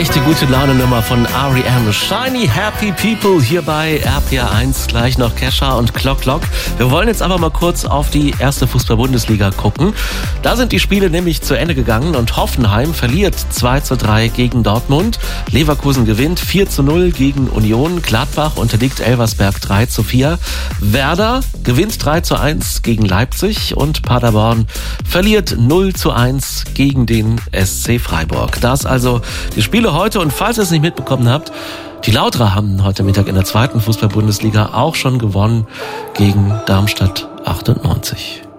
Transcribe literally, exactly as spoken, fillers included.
echte gute Laune-Nummer von R E M. Shiny Happy People hier bei R P R eins. Gleich noch Kesha und Clock Clock. Wir wollen jetzt aber mal kurz auf die erste Fußball-Bundesliga gucken. Da sind die Spiele nämlich zu Ende gegangen und Hoffenheim verliert zwei zu drei gegen Dortmund. Leverkusen gewinnt vier zu null gegen Union. Gladbach unterliegt Elversberg drei zu vier. Werder gewinnt drei zu eins gegen Leipzig und Paderborn verliert null zu eins gegen den S C Freiburg. Das also die Spiele heute, und falls ihr es nicht mitbekommen habt, die Lauterer haben heute Mittag in der zweiten Fußball-Bundesliga auch schon gewonnen gegen Darmstadt achtundneunzig.